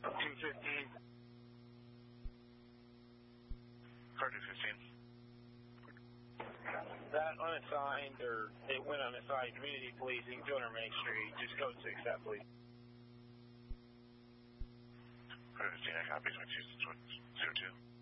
215. Car 215. That unassigned, or it went unassigned, community policing, 200 Main Street, just code 6 that, please. Car 15, I copy, 02.